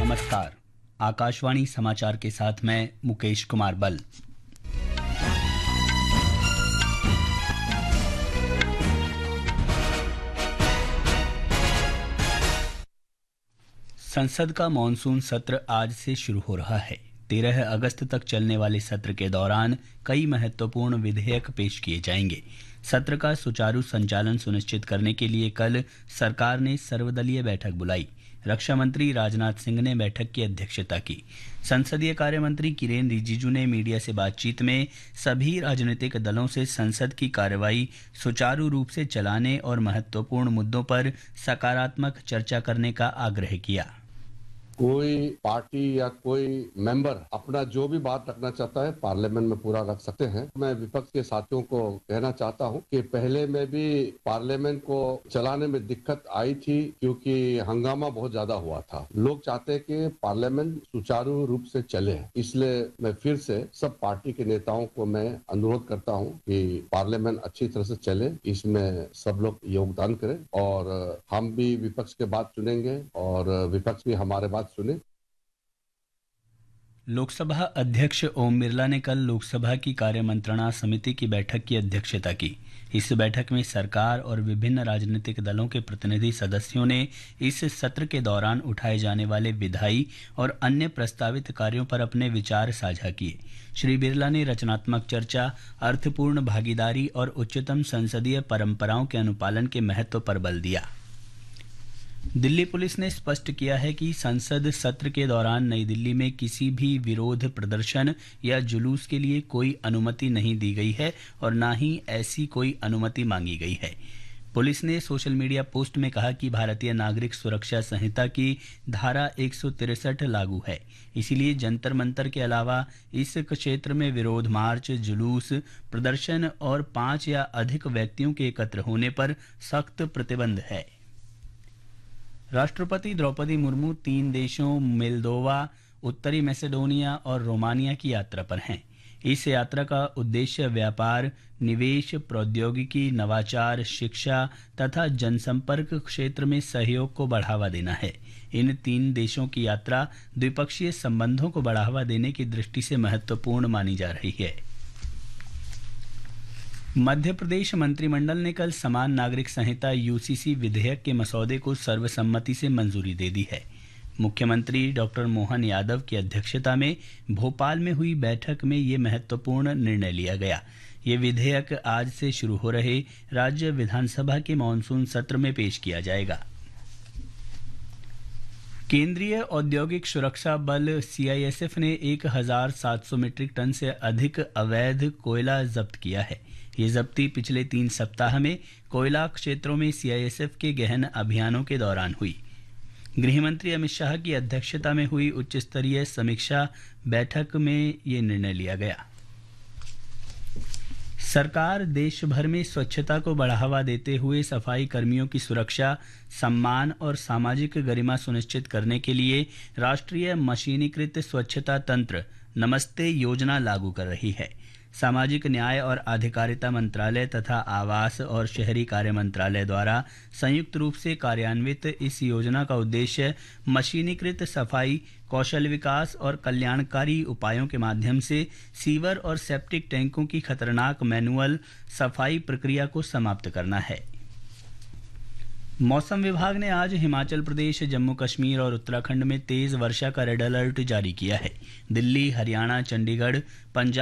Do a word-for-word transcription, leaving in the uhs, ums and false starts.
नमस्कार। आकाशवाणी समाचार के साथ मैं मुकेश कुमार बल। संसद का मॉनसून सत्र आज से शुरू हो रहा है। तेरह अगस्त तक चलने वाले सत्र के दौरान कई महत्वपूर्ण विधेयक पेश किए जाएंगे। सत्र का सुचारू संचालन सुनिश्चित करने के लिए कल सरकार ने सर्वदलीय बैठक बुलाई। रक्षा मंत्री राजनाथ सिंह ने बैठक की अध्यक्षता की। संसदीय कार्य मंत्री किरेन रिजिजू ने मीडिया से बातचीत में सभी राजनीतिक दलों से संसद की कार्यवाही सुचारू रूप से चलाने और महत्वपूर्ण मुद्दों पर सकारात्मक चर्चा करने का आग्रह किया। कोई पार्टी या कोई मेंबर अपना जो भी बात रखना चाहता है पार्लियामेंट में पूरा रख सकते हैं। मैं विपक्ष के साथियों को कहना चाहता हूं कि पहले में भी पार्लियामेंट को चलाने में दिक्कत आई थी क्योंकि हंगामा बहुत ज्यादा हुआ था। लोग चाहते हैं कि पार्लियामेंट सुचारू रूप से चले, इसलिए मैं फिर से सब पार्टी के नेताओं को मैं अनुरोध करता हूं कि पार्लियामेंट अच्छी तरह से चले, इसमें सब लोग योगदान करें और हम भी विपक्ष के बात सुनेंगे और विपक्ष भी हमारे बात सुने। लोकसभा अध्यक्ष ओम बिरला ने कल लोकसभा की कार्य मंत्रणा समिति की बैठक की अध्यक्षता की। इस बैठक में सरकार और विभिन्न राजनीतिक दलों के प्रतिनिधि सदस्यों ने इस सत्र के दौरान उठाए जाने वाले विधायी और अन्य प्रस्तावित कार्यों पर अपने विचार साझा किए। श्री बिरला ने रचनात्मक चर्चा, अर्थपूर्ण भागीदारी और उच्चतम संसदीय परंपराओं के अनुपालन के महत्व पर बल दिया। दिल्ली पुलिस ने स्पष्ट किया है कि संसद सत्र के दौरान नई दिल्ली में किसी भी विरोध प्रदर्शन या जुलूस के लिए कोई अनुमति नहीं दी गई है और न ही ऐसी कोई अनुमति मांगी गई है। पुलिस ने सोशल मीडिया पोस्ट में कहा कि भारतीय नागरिक सुरक्षा संहिता की धारा एक सौ तिरसठ लागू है, इसीलिए जंतर मंतर के अलावा इस क्षेत्र में विरोध मार्च, जुलूस, प्रदर्शन और पांच या अधिक व्यक्तियों के एकत्र होने पर सख्त प्रतिबंध है। राष्ट्रपति द्रौपदी मुर्मू तीन देशों मोल्दोवा, उत्तरी मैसेडोनिया और रोमानिया की यात्रा पर हैं। इस यात्रा का उद्देश्य व्यापार, निवेश, प्रौद्योगिकी, नवाचार, शिक्षा तथा जनसंपर्क क्षेत्र में सहयोग को बढ़ावा देना है। इन तीन देशों की यात्रा द्विपक्षीय संबंधों को बढ़ावा देने की दृष्टि से महत्वपूर्ण मानी जा रही है। मध्य प्रदेश मंत्रिमंडल ने कल समान नागरिक संहिता यूसीसी विधेयक के मसौदे को सर्वसम्मति से मंजूरी दे दी है। मुख्यमंत्री डॉक्टर मोहन यादव की अध्यक्षता में भोपाल में हुई बैठक में ये महत्वपूर्ण निर्णय लिया गया। ये विधेयक आज से शुरू हो रहे राज्य विधानसभा के मॉनसून सत्र में पेश किया जाएगा। केंद्रीय औद्योगिक सुरक्षा बल सीआईएसएफ ने एक हजार सात सौ मीट्रिक टन से अधिक अवैध कोयला जब्त किया है। ये जब्ती पिछले तीन सप्ताह में कोयला क्षेत्रों में सीआईएसएफ के गहन अभियानों के दौरान हुई। गृहमंत्री अमित शाह की अध्यक्षता में हुई उच्च स्तरीय समीक्षा बैठक में ये निर्णय लिया गया। सरकार देश भर में स्वच्छता को बढ़ावा देते हुए सफाई कर्मियों की सुरक्षा, सम्मान और सामाजिक गरिमा सुनिश्चित करने के लिए राष्ट्रीय मशीनीकृत स्वच्छता तंत्र नमस्ते योजना लागू कर रही है। सामाजिक न्याय और आधिकारिता मंत्रालय तथा आवास और शहरी कार्य मंत्रालय द्वारा संयुक्त रूप से कार्यान्वित इस योजना का उद्देश्य मशीनीकृत सफाई, कौशल विकास और कल्याणकारी उपायों के माध्यम से सीवर और सेप्टिक टैंकों की खतरनाक मैनुअल सफाई प्रक्रिया को समाप्त करना है। मौसम विभाग ने आज हिमाचल प्रदेश, जम्मू कश्मीर और उत्तराखंड में तेज वर्षा का रेड अलर्ट जारी किया है। दिल्ली, हरियाणा, चंडीगढ़, पंजाब